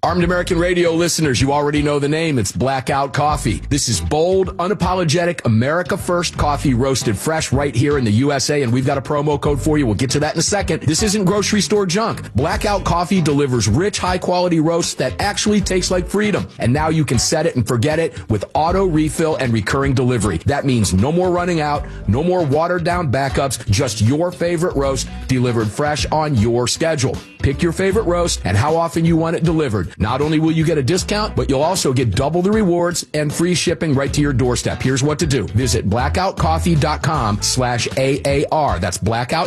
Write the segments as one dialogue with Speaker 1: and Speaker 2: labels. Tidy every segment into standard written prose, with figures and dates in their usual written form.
Speaker 1: Armed American Radio listeners, you already know the name. It's Blackout Coffee. This is bold, unapologetic, America First coffee roasted fresh right here in the USA, and we've got a promo code for you. We'll get to that in a second. This isn't grocery store junk. Blackout Coffee delivers rich, high-quality roasts that actually taste like freedom. And now you can set it and forget it with auto refill and recurring delivery. That means no more running out, no more watered-down backups, just your favorite roast delivered fresh on your schedule. Pick your favorite roast and how often you want it delivered. Not only will you get a discount, but you'll also get double the rewards and free shipping right to your doorstep. Here's what to do. Visit blackoutcoffee.com/AAR. That's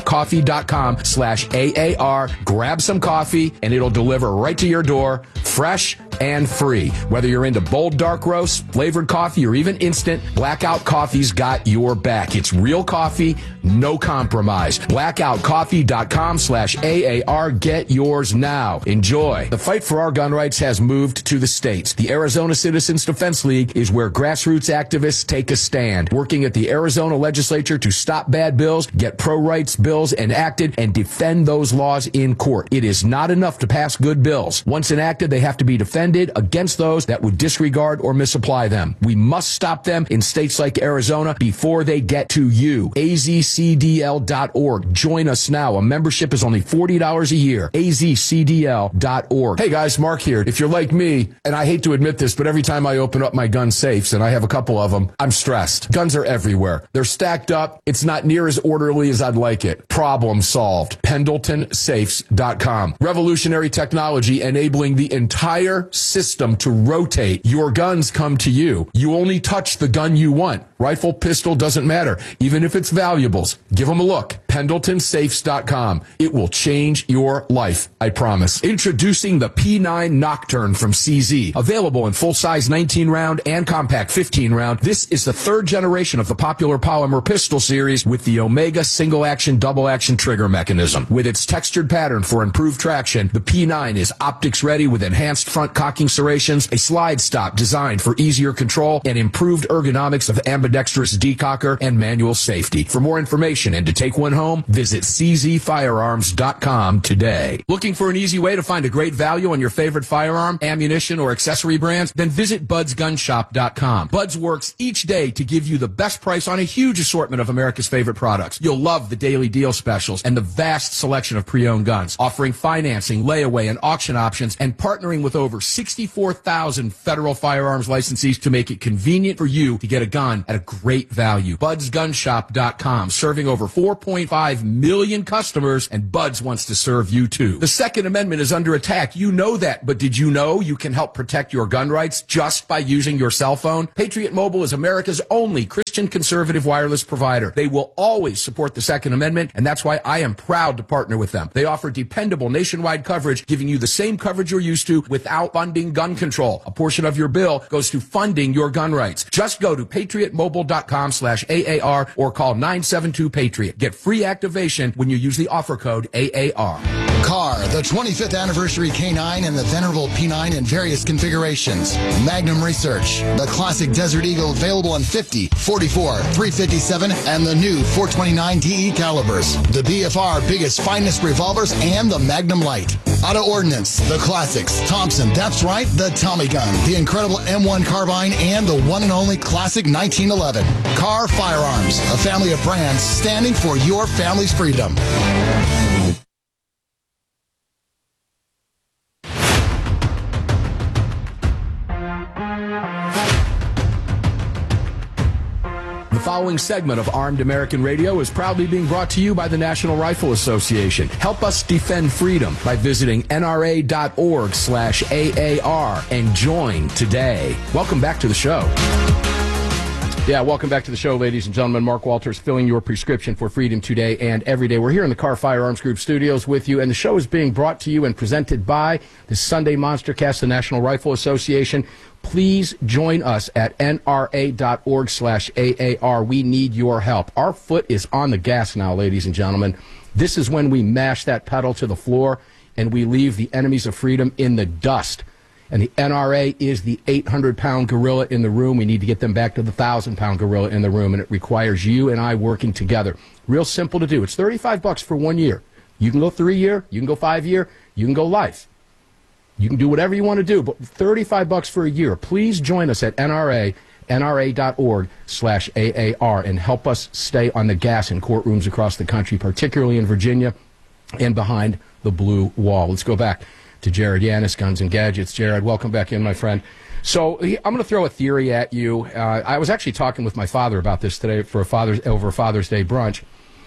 Speaker 1: blackoutcoffee.com/AAR. Grab some coffee and it'll deliver right to your door, fresh and free. Whether you're into bold dark roasts, flavored coffee, or even instant, Blackout Coffee's got your back. It's real coffee, no compromise. blackoutcoffee.com/AAR. Get yours now. Enjoy. The fight for our gun rights has moved to the states. The Arizona Citizens Defense League is where grassroots activists take a stand, working at the Arizona legislature to stop bad bills, get pro-rights bills enacted, and defend those laws in court. It is not enough to pass good bills. Once enacted, they have to be defended against those that would disregard or misapply them. We must stop them in states like Arizona before they get to you. azcdl.org. Join us now. A membership is only $40 a year. azcdl.org. Hey guys, Mark here. If you're like me, and I hate to admit this, but every time I open up my gun safes, and I have a couple of them, I'm stressed. Guns are everywhere. They're stacked up. It's not near as orderly as I'd like it. Problem solved. PendletonSafes.com. Revolutionary technology enabling the entire system to rotate. Your guns come to you. You only touch the gun you want. Rifle, pistol, doesn't matter. Even if it's valuables, give them a look. PendletonSafes.com. It will change your life, I promise. Introducing the P9 Nocturne from CZ. Available in full-size 19-round and compact 15-round. This is the third generation of the popular polymer pistol series with the Omega single-action, double-action trigger mechanism. With its textured pattern for improved traction, the P9 is optics-ready with enhanced front cocking serrations, a slide stop designed for easier control, and improved ergonomics of ambidextrous decocker and manual safety. For more information and to take one home, visit czfirearms.com today. Looking for an easy way to find a great value on your favorite firearm, ammunition, or accessory brands? Then visit budsgunshop.com. Buds works each day to give you the best price on a huge assortment of America's favorite products. You'll love the daily deal specials and the vast selection of pre-owned guns, offering financing, layaway, and auction options, and partnering with over 64,000 federal firearms licensees to make it convenient for you to get a gun at a great value. budsgunshop.com, serving over 4.5 million customers, and Buds wants to serve you too. The Second Amendment is under attack. You know that, but did you know you can help protect your gun rights just by using your cell phone? Patriot Mobile is America's only Christian conservative wireless provider. They will always support the Second Amendment, and that's why I am proud to partner with them. They offer dependable nationwide coverage, giving you the same coverage you're used to without funding gun control. A portion of your bill goes to funding your gun rights. Just go to patriotmobile.com/AAR or call 972-PATRIOT. Get free activation when you use the offer code AAR.
Speaker 2: CAR, the 25th anniversary K9 and the venerable P9 in various configurations. Magnum Research, the classic Desert Eagle available in 50, 44, 357, and the new 429 DE calibers. The BFR biggest, finest revolvers and the Magnum Light. Auto Ordnance, the classics. Thompson, that's right, the Tommy gun. The incredible M1 carbine and the one and only classic 1911. CAR Firearms, a family of brands standing for your family's freedom.
Speaker 1: The following segment of Armed American Radio is proudly being brought to you by the National Rifle Association. Help us defend freedom by visiting nra.org/AAR and join today. Welcome back to the show. Yeah, welcome back to the show, ladies and gentlemen. Mark Walters filling your prescription for freedom today and every day. We're here in the CAR Firearms Group studios with you, and the show is being brought to you and presented by the Sunday Monstercast, the National Rifle Association. Please join us at nra.org/AAR. We need your help. Our foot is on the gas now, ladies and gentlemen. This is when we mash that pedal to the floor and we leave the enemies of freedom in the dust. And the NRA is the 800-pound gorilla in the room. We need to get them back to the 1,000-pound gorilla in the room, and it requires you and I working together. Real simple to do. It's $35 for 1 year. You can go 3 year, you can go 5 year, you can go life. You can do whatever you want to do, but $35 for a year. Please join us at nra.org/AAR and help us stay on the gas in courtrooms across the country, particularly in Virginia and behind the blue wall. Let's go back to Jared Yanis, Guns and Gadgets. Jared, welcome back in, my friend. So I'm going to throw a theory at you. I was actually talking with my father about this today for over Father's Day brunch.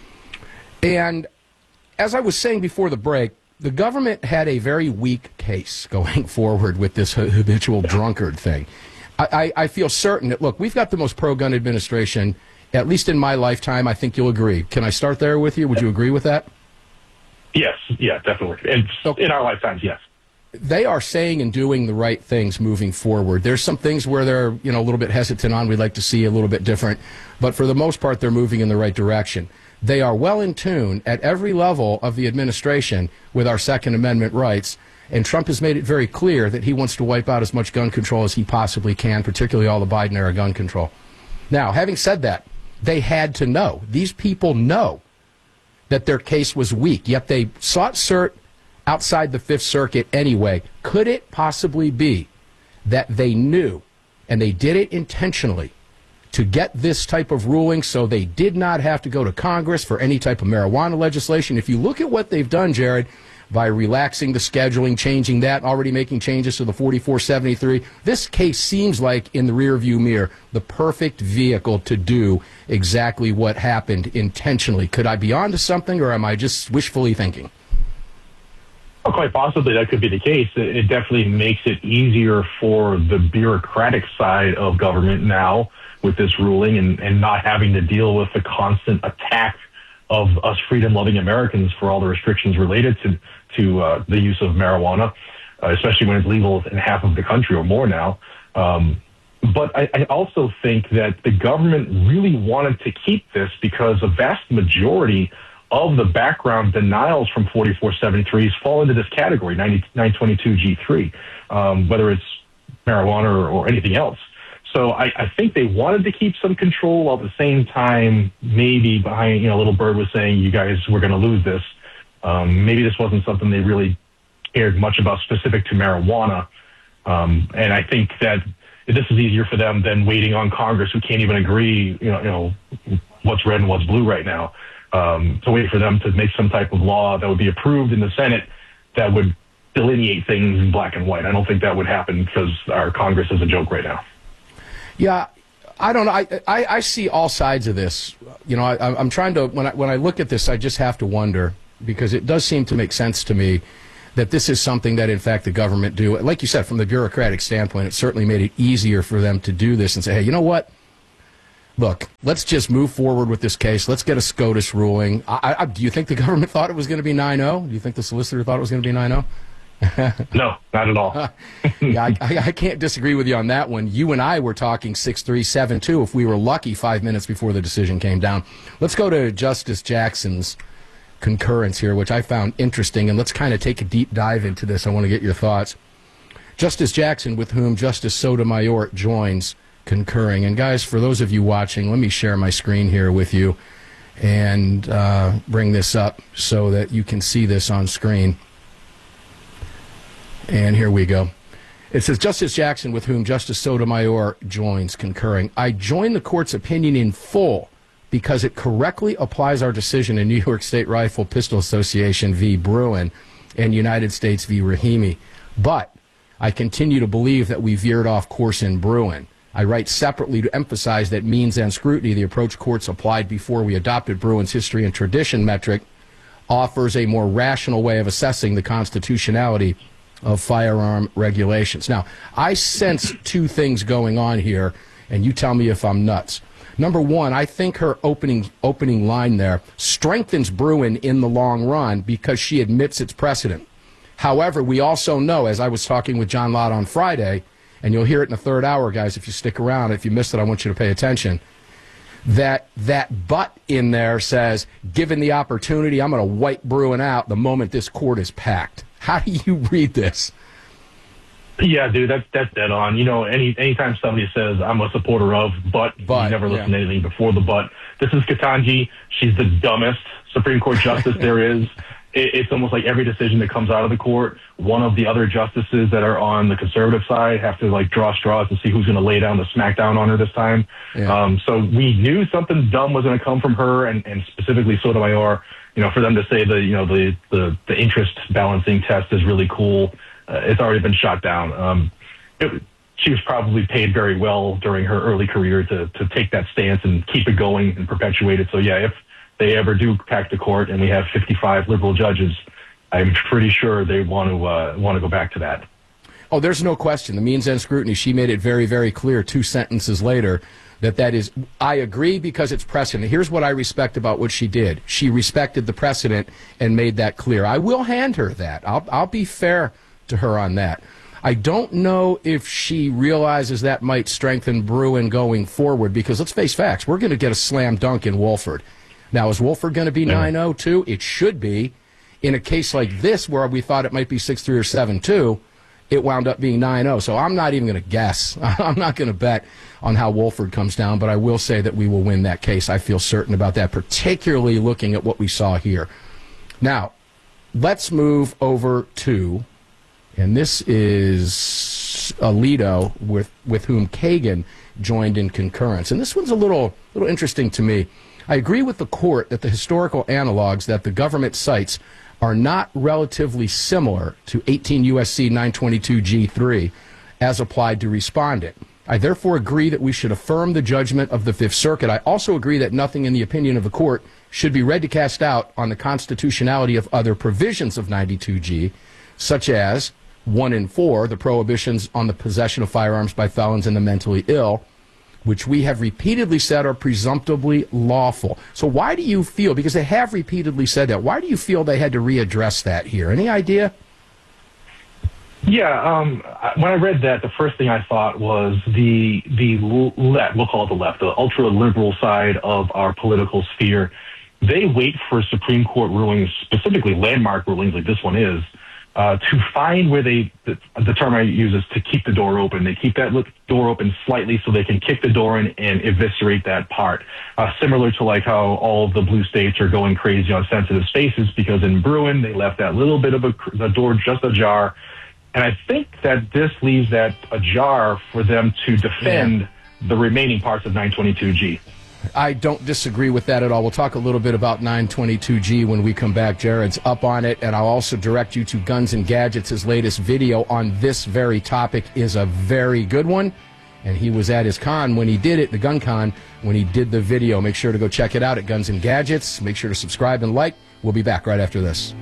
Speaker 1: And as I was saying before the break, the government had a very weak case going forward with this habitual drunkard thing. I feel certain that, look, we've got the most pro-gun administration, at least in my lifetime. I think you'll agree. Can I start there with you? Would you agree with that?
Speaker 3: Yes, yeah, definitely. And in our lifetimes, yes.
Speaker 1: They are saying and doing the right things moving forward. There's some things where they're, a little bit hesitant on. We'd like to see a little bit different. But for the most part, they're moving in the right direction. They are well in tune at every level of the administration with our Second Amendment rights. And Trump has made it very clear that he wants to wipe out as much gun control as he possibly can, particularly all the Biden-era gun control. Now, having said that, they had to know. These people know that their case was weak, yet they sought cert outside the Fifth Circuit anyway. Could it possibly be that they knew, and they did it intentionally, to get this type of ruling so they did not have to go to Congress for any type of marijuana legislation? If you look at what they've done, Jared, by relaxing the scheduling, changing that, already making changes to the 4473, this case seems like, in the rearview mirror, the perfect vehicle to do exactly what happened intentionally. Could I be onto something, or am I just wishfully thinking?
Speaker 3: Well, quite possibly that could be the case. It definitely makes it easier for the bureaucratic side of government now with this ruling and not having to deal with the constant attack of us freedom-loving Americans for all the restrictions related to the use of marijuana, especially when it's legal in half of the country or more now. But I also think that the government really wanted to keep this because a vast majority of the background denials from 4473s fall into this category, 922G3, whether it's marijuana or anything else. So I think they wanted to keep some control, while at the same time, maybe behind, Little Bird was saying, you guys were going to lose this. Maybe this wasn't something they really cared much about specific to marijuana. And I think that this is easier for them than waiting on Congress, who can't even agree, what's red and what's blue right now. To wait for them to make some type of law that would be approved in the Senate that would delineate things in black and white. I don't think that would happen because our Congress is a joke right now.
Speaker 1: Yeah, I don't know. I see all sides of this. I'm trying to, when I look at this, I just have to wonder, because it does seem to make sense to me that this is something that, in fact, the government do. Like you said, from the bureaucratic standpoint, it certainly made it easier for them to do this and say, hey, you know what? Look, let's just move forward with this case. Let's get a SCOTUS ruling. Do you think the government thought it was going to be 9-0? Do you think the solicitor thought it was going to be 9-0?
Speaker 3: No, not at all.
Speaker 1: Yeah, I can't disagree with you on that one. You and I were talking 6-3, 7-2 if we were lucky 5 minutes before the decision came down. Let's go to Justice Jackson's concurrence here, which I found interesting, and let's kind of take a deep dive into this. I want to get your thoughts. Justice Jackson, with whom Justice Sotomayor joins, concurring. And guys, for those of you watching, let me share my screen here with you and bring this up so that you can see this on screen. And here we go. It says, Justice Jackson, with whom Justice Sotomayor joins, concurring. I join the court's opinion in full because it correctly applies our decision in New York State Rifle Pistol Association v. Bruen and United States v. Rahimi. But I continue to believe that we veered off course in Bruen. I write separately to emphasize that means and scrutiny, the approach courts applied before we adopted Bruin's history and tradition metric, offers a more rational way of assessing the constitutionality of firearm regulations. Now, I sense two things going on here, and you tell me if I'm nuts. Number one, I think her opening line there strengthens Bruen in the long run because she admits its precedent. However, we also know, as I was talking with John Lott on Friday, and you'll hear it in the third hour, guys, if you stick around. If you missed it, I want you to pay attention. That but in there says, given the opportunity, I'm going to wipe Bruen out the moment this court is packed. How do you read this?
Speaker 3: Yeah, dude, that's dead on. Anytime somebody says, I'm a supporter of, but you never listen to anything before the but. This is Ketanji. She's the dumbest Supreme Court justice there is. it's almost like every decision that comes out of the court, one of the other justices that are on the conservative side have to like draw straws to see who's going to lay down the smackdown on her this time. Yeah. So we knew something dumb was going to come from her, and specifically Sotomayor. For them to say the interest balancing test is really cool, it's already been shot down. She was probably paid very well during her early career to take that stance and keep it going and perpetuate it. So yeah, if they ever do pack the court and we have 55 liberal judges, I'm pretty sure they want to go back to that.
Speaker 1: Oh, there's no question. The means end scrutiny, she made it very, very clear 2 sentences later that is, I agree because it's precedent. Here's what I respect about what she did. She respected the precedent and made that clear. I will hand her that. I'll be fair to her on that. I don't know if she realizes that might strengthen Bruen going forward, because let's face facts. We're going to get a slam dunk in Wohlford. Now, is Wohlford going to be 9-0 too? It should be. In a case like this where we thought it might be 6-3 or 7-2, it wound up being 9-0. So I'm not even going to guess. I'm not going to bet on how Wohlford comes down, but I will say that we will win that case. I feel certain about that, particularly looking at what we saw here. Now, let's move over to, and this is Alito, with whom Kagan joined in concurrence. And this one's a little interesting to me. I agree with the court that the historical analogs that the government cites are not relatively similar to 18 U.S.C. 922 G3 as applied to respondent. I therefore agree that we should affirm the judgment of the Fifth Circuit. I also agree that nothing in the opinion of the court should be read to cast doubt on the constitutionality of other provisions of 92G, such as 1 and 4, the prohibitions on the possession of firearms by felons and the mentally ill, which we have repeatedly said are presumptively lawful. So why do you feel, because they have repeatedly said that, why do you feel they had to readdress that here? Any idea?
Speaker 3: Yeah, when I read that, the first thing I thought was the left, we'll call it the left, the ultra-liberal side of our political sphere. They wait for Supreme Court rulings, specifically landmark rulings like this one is, to find where the term I use is to keep the door open. They keep that door open slightly so they can kick the door in and eviscerate that part. Similar to like how all of the blue states are going crazy on sensitive spaces, because in Bruen, they left that little bit of the door just ajar. And I think that this leaves that ajar for them to defend the remaining parts of 922G.
Speaker 1: I don't disagree with that at all. We'll talk a little bit about 922G when we come back. Jared's up on it, and I'll also direct you to Guns and Gadgets. His latest video on this very topic is a very good one, and he was at his con when he did it, the Gun Con, when he did the video. Make sure to go check it out at Guns and Gadgets. Make sure to subscribe and like. We'll be back right after this.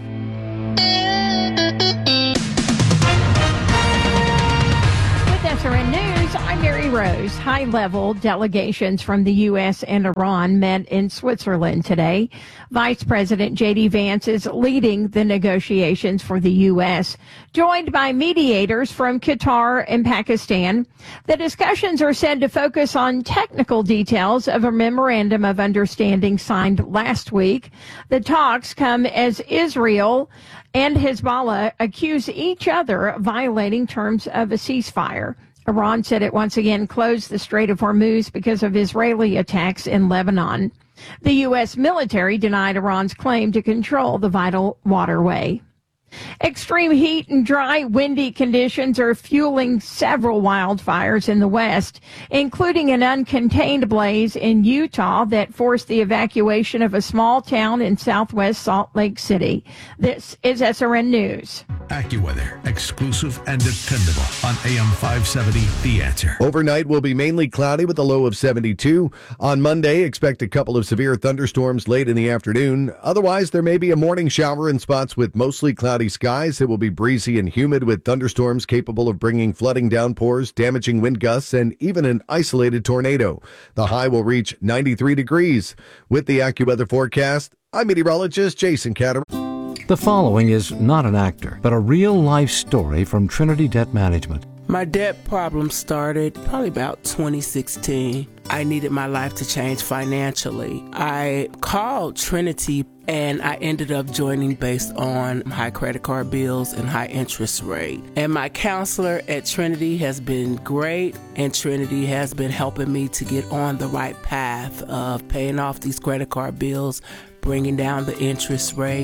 Speaker 4: SRN News, I'm Mary Rose. High-level delegations from the U.S. and Iran met in Switzerland today. Vice President J.D. Vance is leading the negotiations for the U.S., joined by mediators from Qatar and Pakistan. The discussions are said to focus on technical details of a memorandum of understanding signed last week. The talks come as Israel and Hezbollah accuse each other of violating terms of a ceasefire. Iran said it once again closed the Strait of Hormuz because of Israeli attacks in Lebanon. The U.S. military denied Iran's claim to control the vital waterway. Extreme heat and dry, windy conditions are fueling several wildfires in the West, including an uncontained blaze in Utah that forced the evacuation of a small town in southwest Salt Lake City. This is SRN News.
Speaker 5: AccuWeather, exclusive and dependable on AM 570, The Answer.
Speaker 6: Overnight will be mainly cloudy with a low of 72. On Monday, expect a couple of severe thunderstorms late in the afternoon. Otherwise, there may be a morning shower in spots with mostly cloudy skies. It will be breezy and humid with thunderstorms capable of bringing flooding downpours, damaging wind gusts, and even an isolated tornado. The high will reach 93 degrees. With the AccuWeather forecast, I'm meteorologist Jason Catter.
Speaker 7: The following is not an actor, but a real-life story from Trinity Debt Management.
Speaker 8: My debt problem started probably about 2016. I needed my life to change financially. I called Trinity and I ended up joining based on high credit card bills and high interest rate. And my counselor at Trinity has been great, and Trinity has been helping me to get on the right path of paying off these credit card bills, bringing down the interest rate.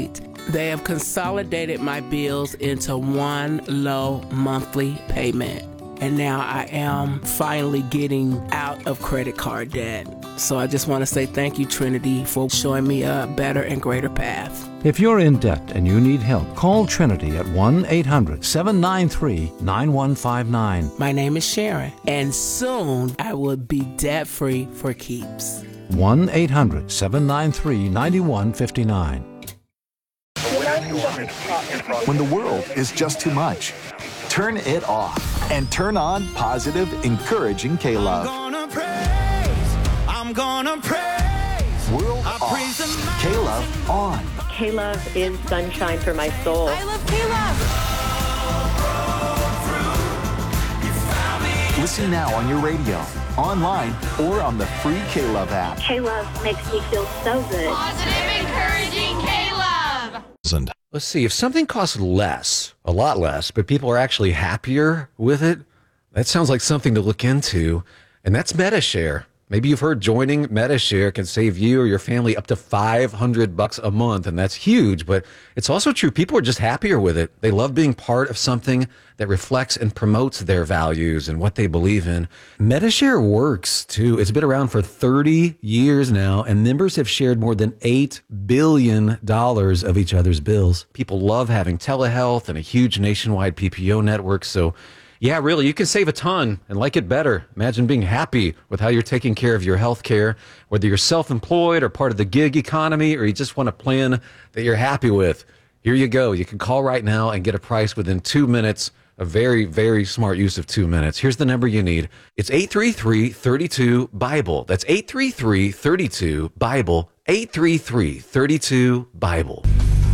Speaker 8: They have consolidated my bills into one low monthly payment. And now I am finally getting out of credit card debt. So I just want to say thank you, Trinity, for showing me a better and greater path.
Speaker 7: If you're in debt and you need help, call Trinity at 1-800-793-9159.
Speaker 8: My name is Sharon, and soon I will be debt-free for keeps.
Speaker 7: 1-800-793-9159.
Speaker 9: When the world is just too much, turn it off and turn on positive, encouraging K-Love.
Speaker 10: I'm gonna praise.
Speaker 9: World
Speaker 10: I
Speaker 9: off.
Speaker 10: praise the
Speaker 9: K-Love on.
Speaker 11: K-Love is sunshine for my soul.
Speaker 10: I love K-Love.
Speaker 9: Listen now on your radio, online, or on the free K-Love app.
Speaker 11: K-Love makes me feel so good.
Speaker 10: Positive, encouraging K-Love.
Speaker 12: Let's see, if something costs less, a lot less, but people are actually happier with it, that sounds like something to look into, and that's MetaShare. Maybe you've heard joining MetaShare can save you or your family up to $500 a month, and that's huge, but it's also true. People are just happier with it. They love being part of something that reflects and promotes their values and what they believe in. MetaShare works, too. It's been around for 30 years now, and members have shared more than $8 billion of each other's bills. People love having telehealth and a huge nationwide PPO network, so yeah, really, you can save a ton and like it better. Imagine being happy with how you're taking care of your health care, whether you're self-employed or part of the gig economy, or you just want a plan that you're happy with. Here you go. You can call right now and get a price within 2 minutes. A very, very smart use of 2 minutes. Here's the number you need. It's 833-32-BIBLE. That's 833-32-BIBLE. 833-32-BIBLE.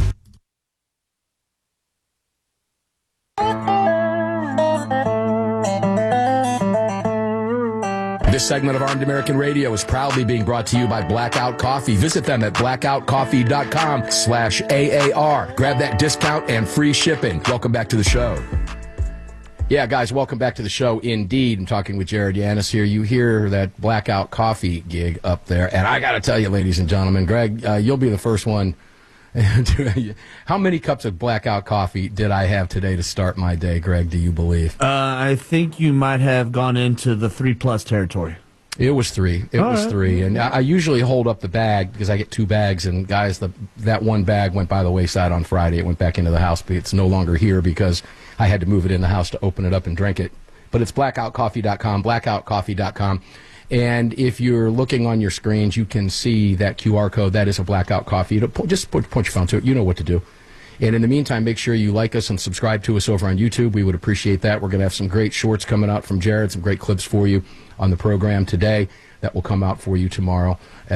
Speaker 1: This segment of Armed American Radio is proudly being brought to you by Blackout Coffee. Visit them at blackoutcoffee.com/AAR. Grab that discount and free shipping. Welcome back to the show. Yeah, guys, welcome back to the show. Indeed, I'm talking with Jared Yanis here. You hear that Blackout Coffee gig up there. And I got to tell you, ladies and gentlemen, Greg, you'll be the first one. How many cups of Blackout Coffee did I have today to start my day, Greg, do you believe?
Speaker 13: I think you might have gone into the 3+ territory.
Speaker 1: It was 3. It was 3. And I usually hold up the bag because I get 2 bags. And, guys, that one bag went by the wayside on Friday. It went back into the house. But it's no longer here because I had to move it in the house to open it up and drink it. But it's blackoutcoffee.com, blackoutcoffee.com. And if you're looking on your screens, you can see that QR code. That is a Blackout Coffee. Just put your phone to it. You know what to do. And in the meantime, make sure you like us and subscribe to us over on YouTube. We would appreciate that. We're going to have some great shorts coming out from Jared, some great clips for you on the program today that will come out for you tomorrow.